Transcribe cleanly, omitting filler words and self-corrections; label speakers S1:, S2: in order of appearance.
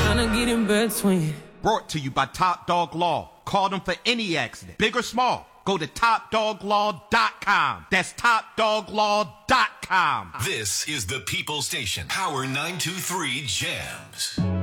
S1: tryna get in between.
S2: Brought to you by Top Dog Law. Call them for any accident, big or small. Go to TopDogLaw.com. That's TopDogLaw.com.
S3: This is the People Station. Power 923 Jams.